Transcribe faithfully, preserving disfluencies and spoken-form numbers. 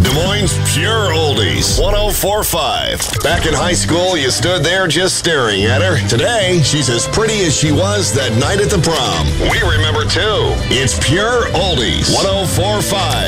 Des Moines' Pure Oldies, one oh four point five. Back in high school, you stood there just staring at her. Today, she's as pretty as she was that night at the prom. We remember, too. It's Pure Oldies, one oh four point five.